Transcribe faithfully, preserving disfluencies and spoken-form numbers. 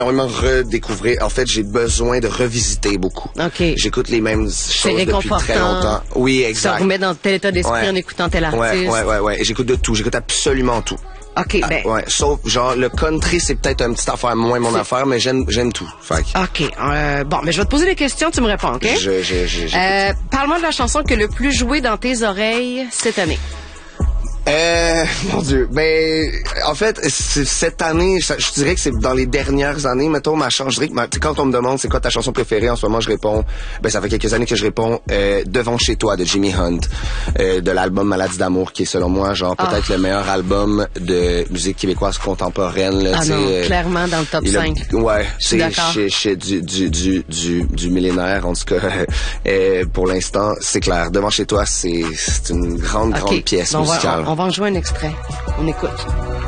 Vraiment redécouvrir. En fait, j'ai besoin de revisiter beaucoup. OK. J'écoute les mêmes choses depuis très longtemps. Oui, exact. Ça remet dans tel état d'esprit ouais. en écoutant tel artiste. Ouais, ouais, ouais, ouais. Et j'écoute de tout. J'écoute absolument tout. OK, ah, ben. Ouais, sauf, genre, le country, c'est peut-être une petite affaire, moins mon affaire, mais j'aime, j'aime tout. Fait que... OK. Euh, bon, mais je vais te poser des questions, tu me réponds, OK? Je, je, je, euh, parle-moi de la chanson qui a le plus joué dans tes oreilles cette année. Euh, mon Dieu, ben, en fait, cette année, je dirais que c'est dans les dernières années, mettons, ma chanson, je dirais que ma, quand on me demande c'est quoi ta chanson préférée, en ce moment, je réponds, ben, ça fait quelques années que je réponds, euh, Devant chez toi, de Jimmy Hunt, euh, de l'album Maladie d'amour, qui est, selon moi, genre, peut-être oh. le meilleur album de musique québécoise contemporaine, là, ah non, euh, clairement dans le top cinq. A, ouais, c'est chez, chez du, du, du, du, du millénaire, en tout cas, euh, pour l'instant, c'est clair. Devant chez toi, c'est, c'est une grande, okay. grande pièce bon, musicale. On va, on va en jouer un extrait. On écoute.